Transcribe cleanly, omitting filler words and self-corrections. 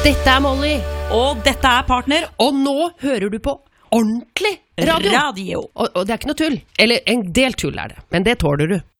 Dette Molly, Og dette Partner og nå hører du på ordentlig radio. Radio. Og det ikke noe tull. Eller en del tull det, men det tåler du.